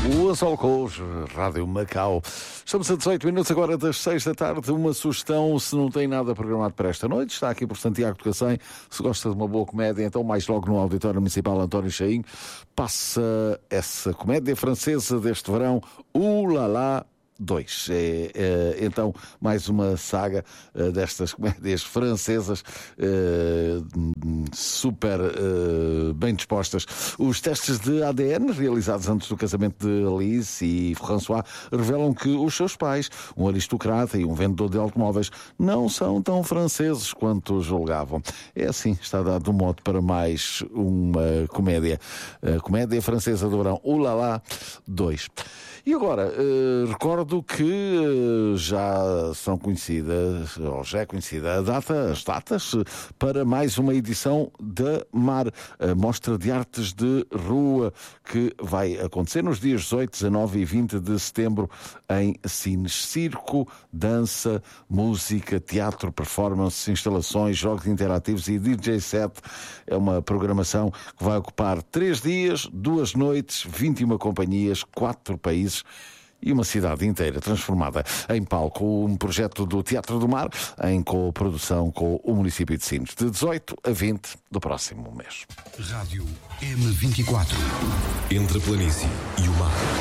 O Anzol Coach, Rádio Macau. Estamos a 18 minutos agora das 6 da tarde. Uma sugestão, se não tem nada programado para esta noite, está aqui por Santiago de Cacém. Se gosta de uma boa comédia, então mais logo no Auditório Municipal António Chainho passa essa comédia francesa deste verão, Ulala 2. Então mais uma saga destas comédias francesas super bem dispostas. Os testes de ADN realizados antes do casamento de Alice e François revelam que os seus pais, um aristocrata e um vendedor de automóveis, não são tão franceses quanto julgavam. É assim, está dado um mote para mais uma comédia. A comédia francesa do verão, Ulala 2. E agora, recordo que já são conhecidas, ou já é conhecida as datas para mais uma edição da MAR, a Mostra de Artes de Rua, que vai acontecer nos dias 18, 19 e 20 de setembro em Sines. Circo, dança, música, teatro, performance, instalações, jogos interativos e DJ set. É uma programação que vai ocupar 3 dias, 2 noites, 21 companhias, 4 países e uma cidade inteira transformada em palco. Um projeto do Teatro do Mar em coprodução com o município de Sines, de 18 a 20 do próximo mês. Rádio M24. Entre a planície e o mar.